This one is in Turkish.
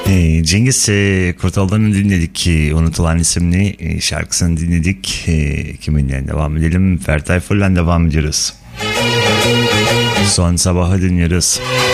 Cengiz Kurtalan'ı dinledik. Unutulan isimli şarkısını dinledik. Kiminle devam edelim? Fertay Fırlan devam ediyoruz. Son Sabahı dinliyoruz.